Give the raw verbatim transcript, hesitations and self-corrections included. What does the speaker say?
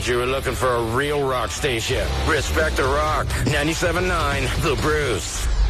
figured you were looking for a real rock station. Respect the Rock. ninety-seven point nine The Bruce.